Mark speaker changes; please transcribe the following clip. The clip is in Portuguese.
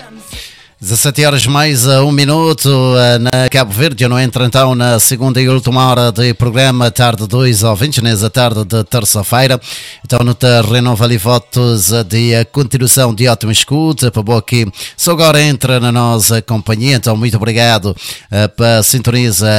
Speaker 1: 17 horas mais 1 minuto na Cabo Verde. Eu não entro então na segunda e última hora do programa Tarde 2 ouvintes, nessa tarde de terça-feira. Então no terreno vale votos de continuação de ótimo escuta para boa que só agora entra na nossa companhia. Então muito obrigado para sintoniza